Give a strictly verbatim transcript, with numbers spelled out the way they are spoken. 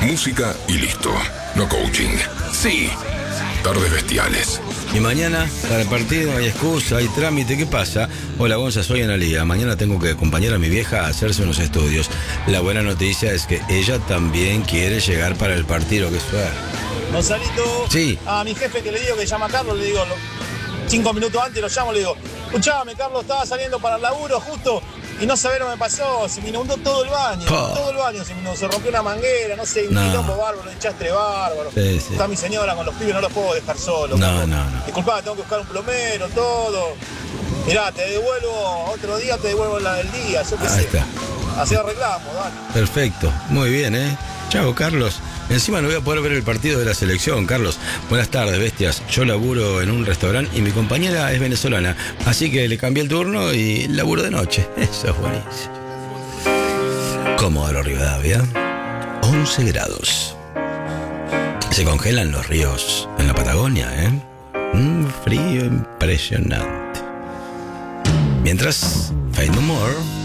música y listo. No coaching. Sí. Tardes bestiales. Y mañana, para el partido, hay excusa, hay trámite. ¿Qué pasa? Hola, Gonza, soy Analía. Mañana tengo que acompañar a mi vieja a hacerse unos estudios. La buena noticia es que ella también quiere llegar para el partido. ¡Qué suerte! Gonzalito, sí. A mi jefe que le digo que llama a Carlos, le digo, cinco minutos antes lo llamo, le digo, escuchame, Carlos, estaba saliendo para el laburo justo y no sabés lo que me pasó, se me inundó todo el baño, oh. todo el baño se me inundó, se rompió una manguera, no sé, un no. quilombo bárbaro, un chastre bárbaro. Sí, sí. Está mi señora con los pibes, no los puedo dejar solo. No, no, no. Disculpá, tengo que buscar un plomero, todo. Mirá, te devuelvo, otro día te devuelvo la del día, yo qué Ahí sé. está. Así arreglamos, dale. Perfecto, muy bien, ¿eh? Chao, Carlos. Encima no voy a poder ver el partido de la selección, Carlos. Buenas tardes, bestias. Yo laburo en un restaurante y mi compañera es venezolana. Así que le cambié el turno y laburo de noche. Eso es buenísimo. Comodoro Rivadavia, once grados. Se congelan los ríos en la Patagonia, ¿eh? Un frío impresionante. Mientras, Faith No More